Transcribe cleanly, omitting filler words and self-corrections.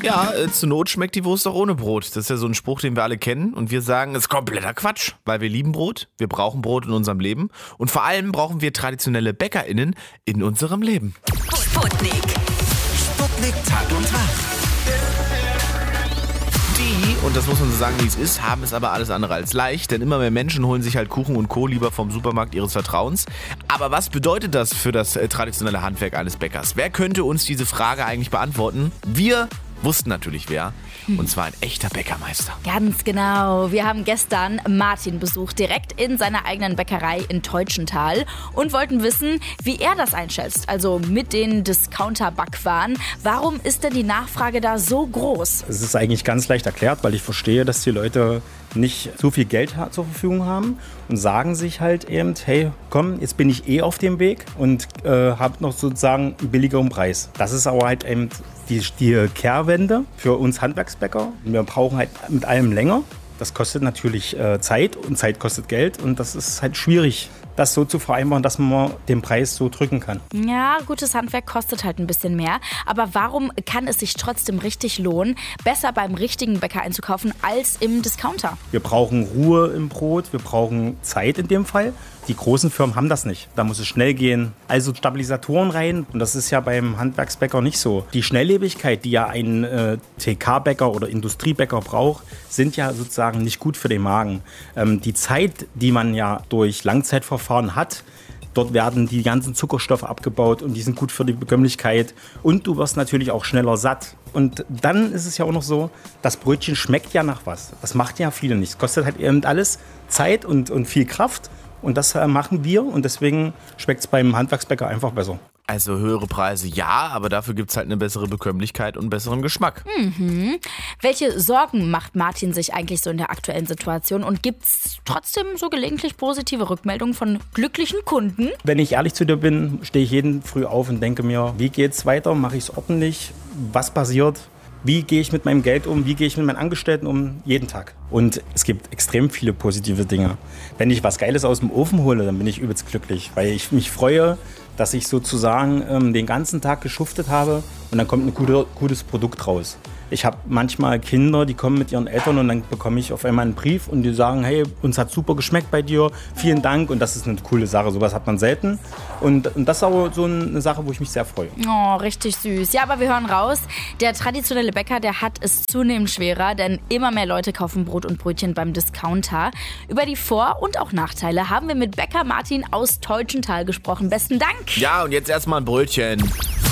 Ja, zur Not schmeckt die Wurst auch ohne Brot. Das ist ja so ein Spruch, den wir alle kennen. Und wir sagen, das ist kompletter Quatsch, weil wir lieben Brot, wir brauchen Brot in unserem Leben. Und vor allem brauchen wir traditionelle BäckerInnen in unserem Leben. Sputnik. Sputnik Tag und Tag. Die, und das muss man so sagen, wie es ist, haben es aber alles andere als leicht, denn immer mehr Menschen holen sich halt Kuchen und Co. lieber vom Supermarkt ihres Vertrauens. Aber was bedeutet das für das traditionelle Handwerk eines Bäckers? Wer könnte uns diese Frage eigentlich beantworten? Wir wussten natürlich wer, und zwar ein echter Bäckermeister. Ganz genau. Wir haben gestern Martin besucht, direkt in seiner eigenen Bäckerei in Teutschenthal und wollten wissen, wie er das einschätzt, also mit den Discounter-Backwaren. Warum ist denn die Nachfrage da so groß? Es ist eigentlich ganz leicht erklärt, weil ich verstehe, dass die Leute nicht so viel Geld zur Verfügung haben und sagen sich halt eben, hey, komm, jetzt bin ich auf dem Weg und habe noch sozusagen einen billigeren Preis. Das ist aber halt eben die Kehrwende für uns Handwerksbäcker. Wir brauchen halt mit allem länger. Das kostet natürlich Zeit und Zeit kostet Geld und das ist halt schwierig, das so zu vereinbaren, dass man den Preis so drücken kann. Ja, gutes Handwerk kostet halt ein bisschen mehr. Aber warum kann es sich trotzdem richtig lohnen, besser beim richtigen Bäcker einzukaufen als im Discounter? Wir brauchen Ruhe im Brot, wir brauchen Zeit in dem Fall. Die großen Firmen haben das nicht. Da muss es schnell gehen. Also Stabilisatoren rein. Und das ist ja beim Handwerksbäcker nicht so. Die Schnelllebigkeit, die ja ein TK-Bäcker oder Industriebäcker braucht, sind ja sozusagen nicht gut für den Magen. Die Zeit, die man ja durch Langzeitverfahren hat, dort werden die ganzen Zuckerstoffe abgebaut und die sind gut für die Bekömmlichkeit. Und du wirst natürlich auch schneller satt. Und dann ist es ja auch noch so, das Brötchen schmeckt ja nach was. Das macht ja viele nicht. Es kostet halt eben alles Zeit und viel Kraft. Und das machen wir und deswegen schmeckt es beim Handwerksbäcker einfach besser. Also höhere Preise ja, aber dafür gibt es halt eine bessere Bekömmlichkeit und einen besseren Geschmack. Welche Sorgen macht Martin sich eigentlich so in der aktuellen Situation? Und gibt es trotzdem so gelegentlich positive Rückmeldungen von glücklichen Kunden? Wenn ich ehrlich zu dir bin, stehe ich jeden Früh auf und denke mir, wie geht's weiter? Mache ich es ordentlich? Was passiert? Wie gehe ich mit meinem Geld um? Wie gehe ich mit meinen Angestellten um? Jeden Tag. Und es gibt extrem viele positive Dinge. Wenn ich was Geiles aus dem Ofen hole, dann bin ich übelst glücklich, weil ich mich freue, dass ich sozusagen den ganzen Tag geschuftet habe und dann kommt ein gutes Produkt raus. Ich habe manchmal Kinder, die kommen mit ihren Eltern und dann bekomme ich auf einmal einen Brief und die sagen, hey, uns hat super geschmeckt bei dir, vielen Dank und das ist eine coole Sache, sowas hat man selten und das ist aber so eine Sache, wo ich mich sehr freue. Oh, richtig süß. Ja, aber wir hören raus, der traditionelle Bäcker, der hat es zunehmend schwerer, denn immer mehr Leute kaufen Brot und Brötchen beim Discounter. Über die Vor- und auch Nachteile haben wir mit Bäcker Martin aus Teutschenthal gesprochen. Besten Dank. Ja, und jetzt erstmal ein Brötchen.